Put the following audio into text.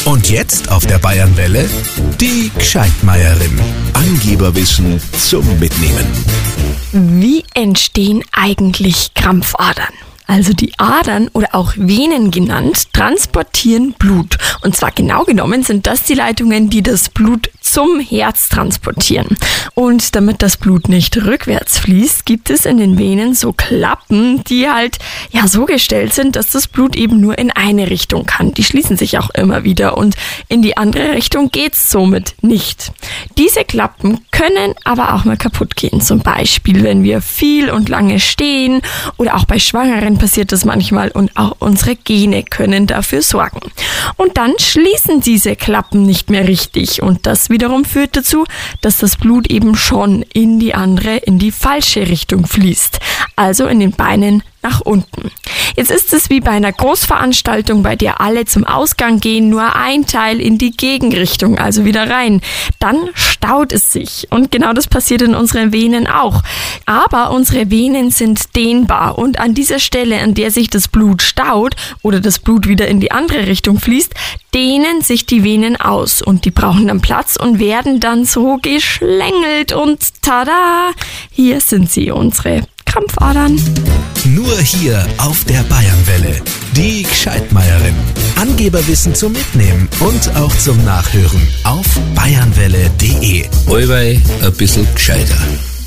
Und jetzt auf der Bayernwelle die Gscheidmeierin. Angeberwissen zum Mitnehmen. Wie entstehen eigentlich Krampfadern? Also die Adern oder auch Venen genannt, transportieren Blut. Und zwar genau genommen sind das die Leitungen, die das Blut zum Herz transportieren. Und damit das Blut nicht rückwärts fließt, gibt es in den Venen so Klappen, die halt so gestellt sind, dass das Blut eben nur in eine Richtung kann. Die schließen sich auch immer wieder und in die andere Richtung geht's somit nicht. Diese Klappen können aber auch mal kaputt gehen. Zum Beispiel, wenn wir viel und lange stehen oder auch bei Schwangeren passiert das manchmal und auch unsere Gene können dafür sorgen. Und dann schließen diese Klappen nicht mehr richtig und das wiederum führt dazu, dass das Blut eben schon in die falsche Richtung fließt. Also in den Beinen nach unten. Jetzt ist es wie bei einer Großveranstaltung, bei der alle zum Ausgang gehen, nur ein Teil in die Gegenrichtung, also wieder rein. Dann staut es sich und genau das passiert in unseren Venen auch. Aber unsere Venen sind dehnbar und an dieser Stelle, an der sich das Blut staut oder das Blut wieder in die andere Richtung fließt, dehnen sich die Venen aus und die brauchen dann Platz und werden dann so geschlängelt und tada, hier sind sie, unsere Krampfadern. Nur hier auf der Bayernwelle. Die Gscheidmeierin. Angeberwissen zum Mitnehmen und auch zum Nachhören auf bayernwelle.de. Allweil ein bisschen gescheiter.